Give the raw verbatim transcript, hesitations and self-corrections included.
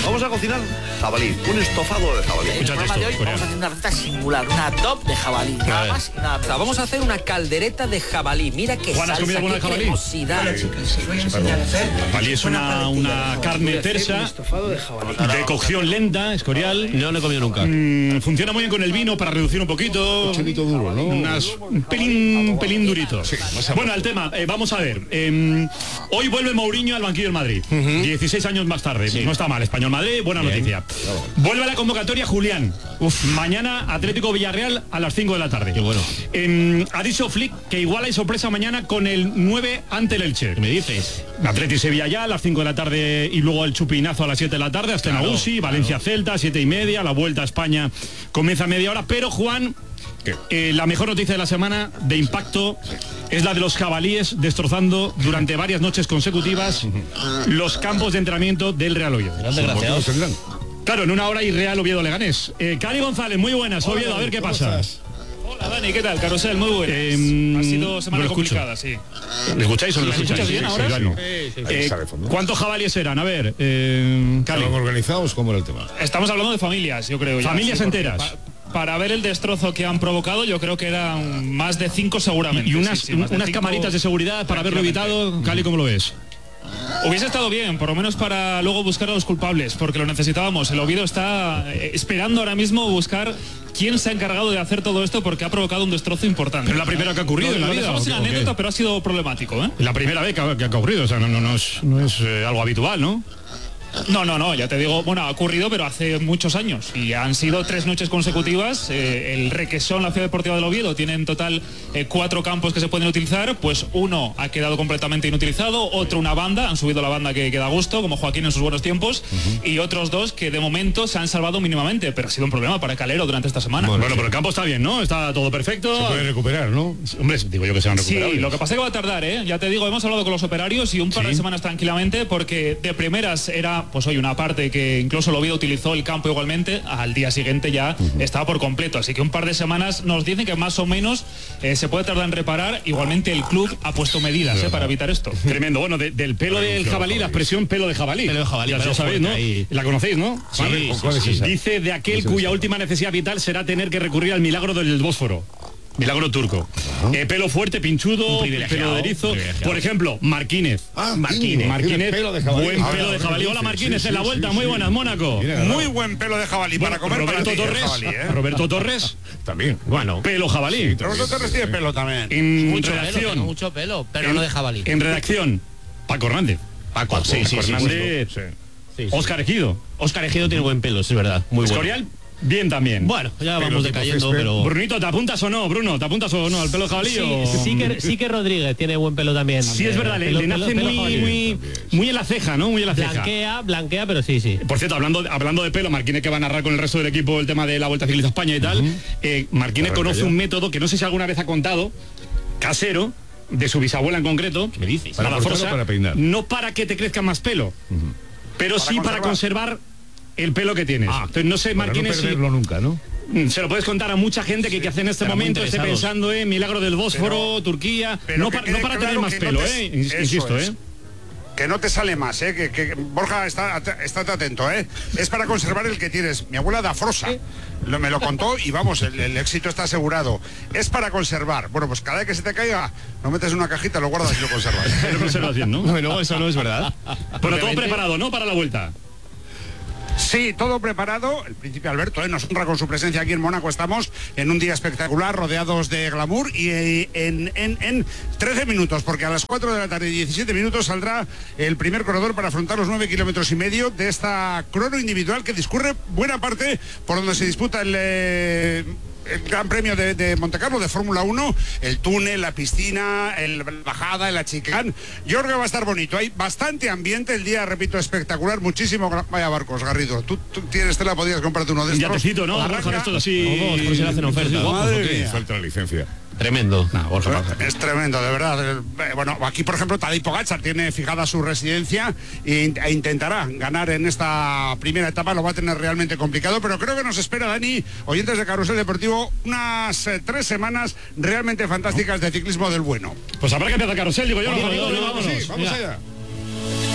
Vamos a cocinar jabalí, un estofado de jabalí. En el programa de hoy vamos a hacer una receta singular, una top de jabalí. Nada más y nada menos. Vamos a hacer una caldereta de jabalí. Mira qué Juan, ¿has salsa, comido alguna qué de jabalí? cremosidad. Jabalí es una, una carne tersa de cocción lenta, escorial. No lo he comido nunca. Mm, funciona muy bien con el vino para reducir un poquito. Un chelito duro, ¿no? Unas, un pelín, un pelín durito. Sí, bueno, al tema, eh, vamos a ver. Eh, hoy vuelve Mourinho al banquillo del Madrid. Uh-huh. dieciséis años más tarde. Sí. No está mal. Español Madrid, buena bien. Noticia. Claro. Vuelve a la convocatoria Julián. Uf. Mañana Atlético Villarreal a las cinco de la tarde. Qué bueno. Eh, ha dicho Flick que igual hay sorpresa mañana con el nueve ante el Elche. ¿Qué me dices? Atlético Sevilla ya a las cinco de la tarde y luego el chupinazo a las siete de la tarde hasta claro, en Agusi, Valencia claro. Celta, siete y media, la vuelta a España comienza a media hora, pero Juan, eh, la mejor noticia de la semana de impacto es la de los jabalíes destrozando durante varias noches consecutivas los campos de entrenamiento del Real Oviedo. Claro, en una hora y Real Oviedo Leganés. Eh, Cali González, muy buenas, Hola, Oviedo, a ver qué pasa. Estás? Hola Dani, ¿qué tal? Carrusel, muy buenas. Eh, ha sido semana no complicada, sí. ¿Me escucháis o no lo escucháis? bien Sí, ahora? sí, no. Sí, sí, eh, ¿Cuántos jabalíes eran? A ver, eh, Cali. ¿Estaban organizados? ¿Cómo era el tema? Estamos hablando de familias, yo creo. Familias ya, sí, enteras. Pa, para ver el destrozo que han provocado, yo creo que eran más de cinco seguramente. Y unas, sí, sí, unas unas cinco, camaritas de seguridad para haberlo evitado. Cali, ¿cómo lo ves? Hubiese estado bien, por lo menos para luego buscar a los culpables, porque lo necesitábamos. El Oviedo está esperando ahora mismo buscar quién se ha encargado de hacer todo esto, porque ha provocado un destrozo importante. Pero es la primera que ha ocurrido lo, en la lo vida. dejamos en anécdota, pero ha sido problemático, ¿eh? La primera vez que ha, que ha ocurrido, o sea, no, no, no es, no es eh, algo habitual, ¿no? No, no, no, ya te digo, bueno, ha ocurrido, pero hace muchos años. Y han sido tres noches consecutivas. Eh, el Requesón, la Ciudad Deportiva del Oviedo, tiene en total eh, cuatro campos que se pueden utilizar. Pues uno ha quedado completamente inutilizado, otro una banda, han subido la banda que, que da gusto, como Joaquín en sus buenos tiempos, uh-huh. y otros dos que de momento se han salvado mínimamente, pero ha sido un problema para Calero durante esta semana. Bueno, bueno, pero el campo está bien, ¿no? Está todo perfecto. Se puede recuperar, ¿no? Hombre, digo yo que se van a recuperar. Sí, lo que pasa es que va a tardar, ¿eh? Ya te digo, hemos hablado con los operarios y un par ¿Sí? de semanas tranquilamente, porque de primeras era, pues hoy una parte que incluso el Oviedo utilizó el campo igualmente, al día siguiente ya uh-huh. estaba por completo, así que un par de semanas nos dicen que más o menos eh, se puede tardar en reparar. Igualmente el club ha puesto medidas eh, para evitar esto. Tremendo. Bueno, de, del pelo del jabalí, la expresión pelo de jabalí. Pelo de jabalí, ya, ya sabéis, ¿no? Ahí. La conocéis, ¿no? Sí, sí, ¿Cuál es esa? Dice de aquel cuya última necesidad vital será tener que recurrir al milagro del Bósforo. Milagro turco. Uh-huh. Eh, pelo fuerte, pinchudo, pelo de erizo. Por ejemplo, Marquínez. Ah, Marquínez. Marquínez. Pelo de jabalí. Buen Ah, pelo de jabalí. Hola Marquínez, sí, sí, en la vuelta. Sí, muy buenas, Mónaco. Muy buen pelo de jabalí bueno, para comer. Roberto para ti, Torres. jabalí, ¿eh? Roberto Torres. También. Bueno, pelo jabalí. Sí, Roberto Torres tiene pelo también. En mucho redacción. Pelo, mucho pelo, pero en, no de jabalí. En redacción, Paco Hernández. Paco, Paco sí, sí, Paco sí, Hernández. sí, sí. Óscar Ejido. Óscar Ejido tiene buen pelo, es verdad. Muy Escorial. Bueno. Bien también. Bueno, ya pero vamos decayendo, pero... Brunito, ¿te apuntas o no, Bruno? ¿Te apuntas o no al pelo jabalí? Sí, o... sí, que, sí que Rodríguez tiene buen pelo también. Sí, es verdad, pelo, le, le nace pelo, muy, pelo muy, muy en la ceja, ¿no? Muy en la ceja. Blanquea, blanquea, pero sí, sí. Por cierto, hablando, hablando de pelo, Marquínez, que va a narrar con el resto del equipo el tema de la Vuelta Ciclista a España y tal, uh-huh. eh, Marquínez conoce ya. un método que no sé si alguna vez ha contado, casero, de su bisabuela en concreto. ¿Qué me dices? Para, Forza, para peinar. No para que te crezca más pelo, uh-huh. pero para sí conservar. para conservar el pelo que tienes. Ah, Entonces no sé, Marquínez, no perderlo si... nunca, ¿no? Se lo puedes contar a mucha gente que, que hace en este Estará momento esté pensando en Milagro del Bósforo, pero, Turquía, pero no, pa, no para claro tener más pelo, no te, eh, insisto, es. eh. Que no te sale más, ¿eh? Que, que Borja, está, estate atento, ¿eh? Es para conservar el que tienes. Mi abuela da Frosa, lo, me lo contó y vamos, el, el éxito está asegurado. Es para conservar. Bueno, pues cada vez que se te caiga, lo metes en una cajita, lo guardas y lo conservas. Lo conservas bien, ¿no? Bueno, eso no es verdad. Bueno, todo preparado, ¿no? Para la vuelta. Sí, todo preparado. El príncipe Alberto ¿eh? nos honra con su presencia aquí en Mónaco. Estamos en un día espectacular, rodeados de glamour y eh, en, en, en trece minutos, porque a las cuatro de la tarde y diecisiete minutos saldrá el primer corredor para afrontar los nueve kilómetros y medio de esta crono individual que discurre buena parte por donde se disputa el... Eh, el Gran Premio de, de Montecarlo de Fórmula uno, el túnel, la piscina, el, la bajada, el achicán. Yo creo que va a estar bonito. Hay bastante ambiente, el día, repito, espectacular, muchísimo. Vaya barcos, Garrido. Tú, tú tienes tela, podrías comprarte uno de estos. Un yatecito, ¿no? Arranca... Esto así... No, no, se le hacen ofertas. Madre mía. Falta la licencia. Tremendo. Nah, Borja, es tremendo, de verdad. Bueno, aquí, por ejemplo, Tadej Pogačar tiene fijada su residencia e intentará ganar en esta primera etapa. Lo va a tener realmente complicado, pero creo que nos espera, Dani, oyentes de Carrusel Deportivo, unas eh, tres semanas realmente fantásticas de ciclismo del bueno. Pues habrá que empezar Carrusel, digo yo. Vamos, No, vamos, no, no, vamos, vámonos. sí, vamos allá.